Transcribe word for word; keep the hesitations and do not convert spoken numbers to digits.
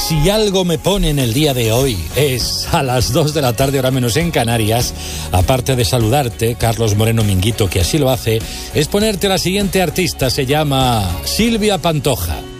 Si algo me pone en el día de hoy es a las dos de la tarde, hora menos en Canarias, aparte de saludarte, Carlos Moreno Minguito, que así lo hace, es ponerte a la siguiente artista. Se llama Silvia Pantoja.